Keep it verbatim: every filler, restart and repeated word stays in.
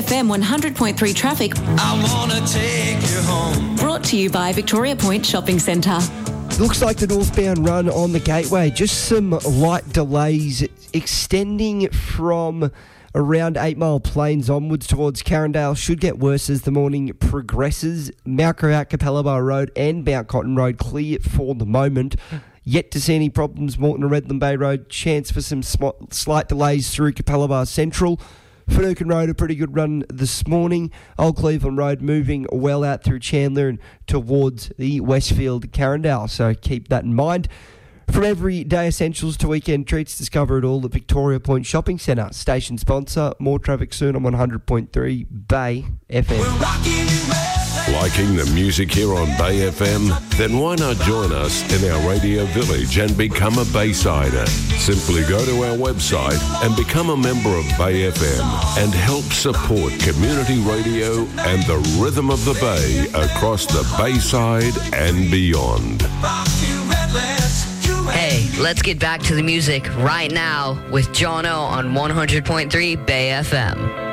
F M one hundred point three traffic. I wanna take you home. Brought to you by Victoria Point Shopping Centre. Looks like the northbound run on the Gateway. Just some light delays extending from around Eight Mile Plains onwards towards Carindale. Should get worse as the morning progresses. Mount Gravatt, Capella Road and Mount Cotton Road clear for the moment. Yet to see any problems. Moreton to Redland Bay Road. Chance for some sm- slight delays through Capella Central. Finucane Road, a pretty good run this morning. Old Cleveland Road moving well out through Chandler and towards the Westfield Carindale. So keep that in mind. From everyday essentials to weekend treats, discover it all at Victoria Point Shopping Centre. Station sponsor. More traffic soon on one hundred point three Bay F M. Liking the music here on Bay F M? Then why not join us in our radio village and become a Baysider? Simply go to our website and become a member of Bay F M and help support community radio and the rhythm of the Bay across the Bayside and beyond. Hey, let's get back to the music right now with Jono on one hundred point three Bay F M.